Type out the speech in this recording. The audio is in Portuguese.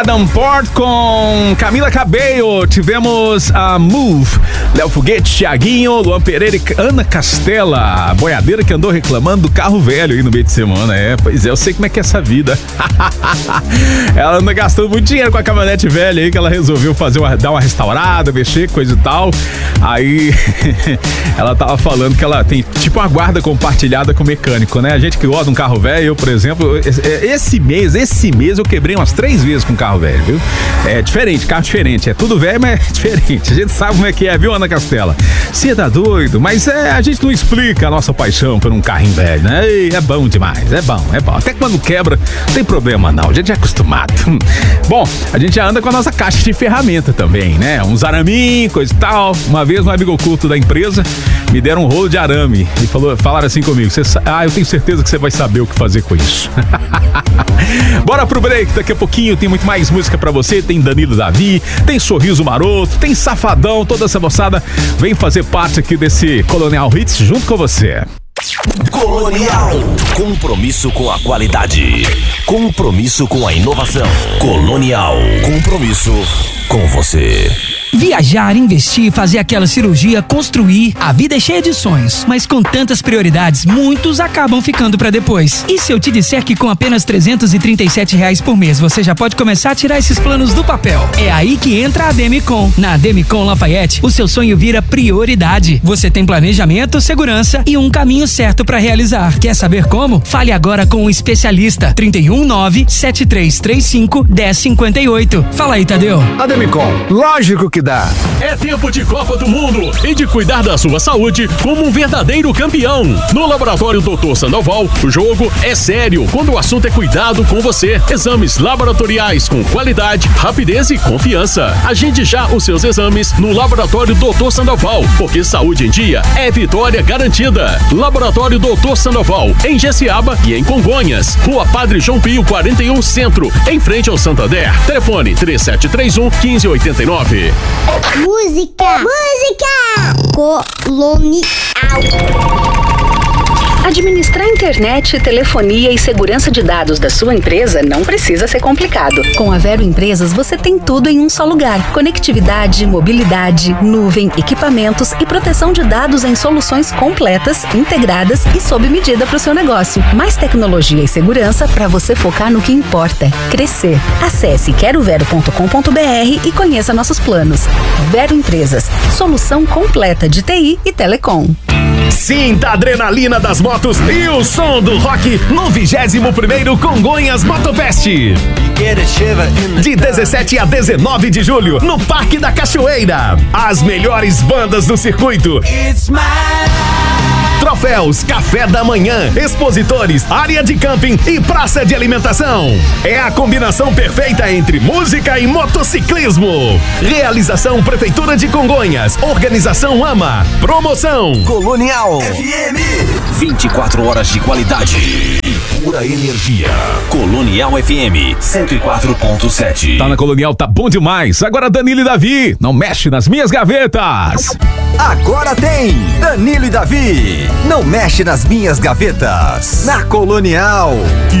Adam Port com Camila Cabello. Tivemos a Move, Léo Foguete, Thiaguinho, Luan Pereira e Ana Castela, a boiadeira que andou reclamando do carro velho aí no meio de semana. Pois é, eu sei como é que é essa vida. Ela anda gastando muito dinheiro com a caminhonete velha aí, que ela resolveu dar uma restaurada, mexer, coisa e tal. Aí ela tava falando que ela tem tipo uma guarda compartilhada com o mecânico, né? A gente que gosta de um carro velho, eu, por exemplo, esse mês eu quebrei umas 3 vezes com um carro velho, viu? É diferente, carro diferente, é tudo velho, mas é diferente. A gente sabe como é que é, viu, Ana Castela? Você tá doido, mas a gente não explica a nossa paixão por um carrinho velho, né? É bom demais, é bom. Até quando quebra, não tem problema não, a gente é acostumado. Bom, a gente já anda com a nossa caixa de ferramenta também, né? Uns araminhos, coisa e tal. Uma vez um amigo oculto da empresa me deram um rolo de arame e falaram assim comigo: eu tenho certeza que você vai saber o que fazer com isso. Bora pro break, daqui a pouquinho tem muito mais música pra você. Tem Danilo Davi, tem Sorriso Maroto, tem Safadão, toda essa moçada vem fazer parte aqui desse Colonial Hits junto com você. Colonial. Compromisso com a qualidade. Compromisso com a inovação. Colonial. Compromisso com você. Viajar, investir, fazer aquela cirurgia, construir. A vida é cheia de sonhos, mas com tantas prioridades, muitos acabam ficando pra depois. E se eu te disser que com apenas R$337 por mês você já pode começar a tirar esses planos do papel? É aí que entra a Ademicon. Na Ademicon Lafayette, o seu sonho vira prioridade. Você tem planejamento, segurança e um caminho certo pra realizar. Quer saber como? Fale agora com um especialista. 319-7335-1058. Fala aí, Tadeu. Ademicon, lógico que dá. É tempo de Copa do Mundo e de cuidar da sua saúde como um verdadeiro campeão. No Laboratório Dr. Sandoval, o jogo é sério quando o assunto é cuidado com você. Exames laboratoriais com qualidade, rapidez e confiança. Agende já os seus exames no Laboratório Dr. Sandoval, porque saúde em dia é vitória garantida. Laboratório Dr. Sandoval, em Jessiaba e em Congonhas. Rua Padre João Pio, 41 Centro, em frente ao Santander. Telefone 3731-1589. Música Colonial. Administrar internet, telefonia e segurança de dados da sua empresa não precisa ser complicado. Com a Vero Empresas, você tem tudo em um só lugar. Conectividade, mobilidade, nuvem, equipamentos e proteção de dados em soluções completas, integradas e sob medida para o seu negócio. Mais tecnologia e segurança para você focar no que importa: crescer. Acesse querovero.com.br e conheça nossos planos. Vero Empresas, solução completa de TI e telecom. Sinta a adrenalina das motos e o som do rock no 21º Congonhas Motofest. De 17 a 19 de julho, no Parque da Cachoeira. As melhores bandas do circuito. Troféus, café da manhã, expositores, área de camping e praça de alimentação. É a combinação perfeita entre música e motociclismo. Realização Prefeitura de Congonhas. Organização AMA. Promoção Colonial FM. 24 horas de qualidade e pura energia. Colonial FM 104.7. Tá na Colonial, tá bom demais. Agora Danilo e Davi, não mexe nas minhas gavetas. Agora tem Danilo e Davi, não mexe nas minhas gavetas. Na Colonial.